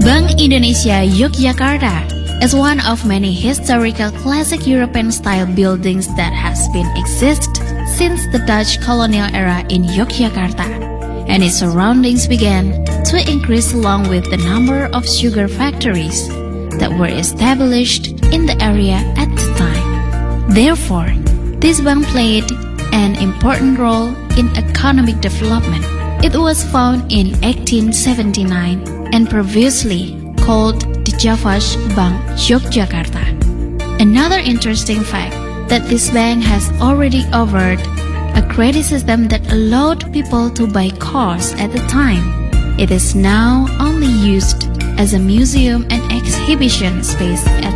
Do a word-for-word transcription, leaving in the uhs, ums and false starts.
Bank Indonesia Yogyakarta is one of many historical classic European-style buildings that has been exist since the Dutch colonial era in Yogyakarta, and its surroundings began to increase along with the number of sugar factories that were established in the area at the time. Therefore, this bank played an important role in economic development. It was founded in eighteen seventy-nine and previously called the Javas Bank Yogyakarta. Another interesting fact that this bank has already offered a credit system that allowed people to buy cars at the time. It is now only used as a museum and exhibition space at